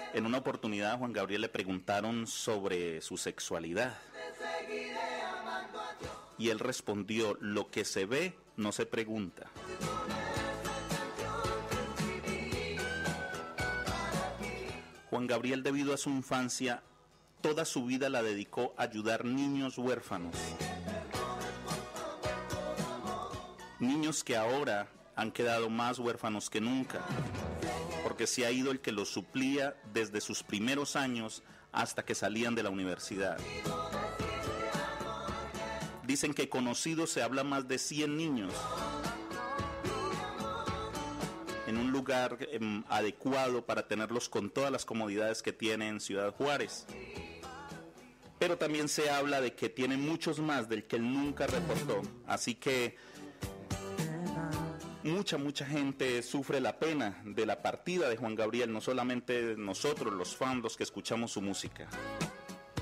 En una oportunidad a Juan Gabriel le preguntaron sobre su sexualidad y él respondió: lo que se ve no se pregunta. Juan Gabriel, debido a su infancia, toda su vida la dedicó a ayudar niños huérfanos. Niños que ahora han quedado más huérfanos que nunca, porque se ha ido el que los suplía desde sus primeros años hasta que salían de la universidad. Dicen que conocidos se habla más de 100 niños en un lugar adecuado para tenerlos con todas las comodidades que tiene en Ciudad Juárez. Pero también se habla de que tiene muchos más del que él nunca reportó. Así que mucha gente sufre la pena de la partida de Juan Gabriel, no solamente nosotros, los fans, los que escuchamos su música.